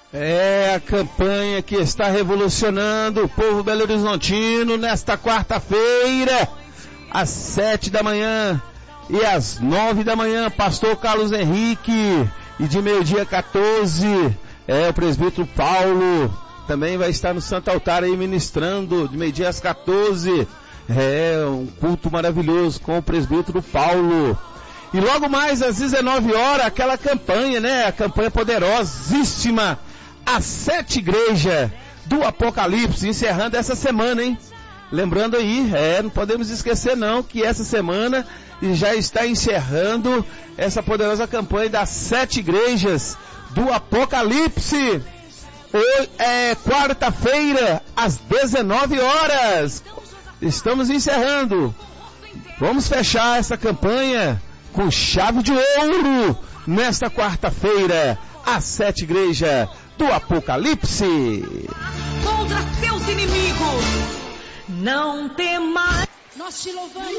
É a campanha que está revolucionando o povo belo-horizontino nesta quarta-feira, às 7 da manhã e às 9 da manhã, pastor Carlos Henrique, e de meio-dia 14, o presbítero Paulo também vai estar no Santo Altar aí ministrando, de meio-dia às 14, um culto maravilhoso com o presbítero Paulo. E logo mais às 19 horas, aquela campanha, a campanha poderosíssima, as 7 igrejas do Apocalipse, encerrando essa semana, hein? Lembrando aí, não podemos esquecer não, que essa semana já está encerrando essa poderosa campanha das 7 igrejas do Apocalipse. Hoje é quarta-feira, às 19 horas. Estamos encerrando. Vamos fechar essa campanha com chave de ouro nesta quarta-feira, às 7 igrejas do Apocalipse. Contra seus inimigos, não tem mais. Nós te louvamos.